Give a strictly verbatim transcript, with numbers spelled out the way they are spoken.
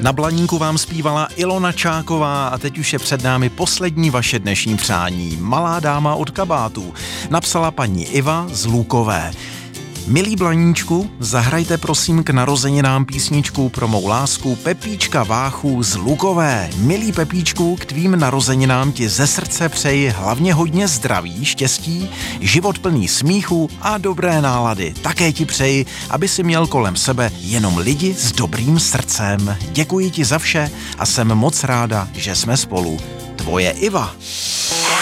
Na Blaníku vám zpívala Ilona Čáková a teď už je před námi poslední vaše dnešní přání. Malá dáma od kabátů. Napsala paní Iva z Lukové. Milý Blaníčku, zahrajte prosím k narozeninám písničku pro mou lásku Pepíčka Váchu z Lukové. Milý Pepíčku, k tvým narozeninám ti ze srdce přeji hlavně hodně zdraví, štěstí, život plný smíchu a dobré nálady. Také ti přeji, aby si měl kolem sebe jenom lidi s dobrým srdcem. Děkuji ti za vše a jsem moc ráda, že jsme spolu. Tvoje Iva.